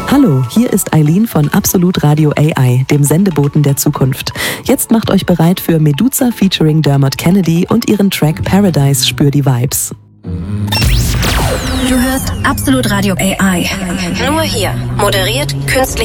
Hallo, hier ist Eileen von Absolut Radio AI, dem Sendeboten der Zukunft. Jetzt macht euch bereit für Meduza featuring Dermot Kennedy und ihren Track Paradise, spür die Vibes. Du hörst Absolut Radio AI. Nur hier, moderiert künstliche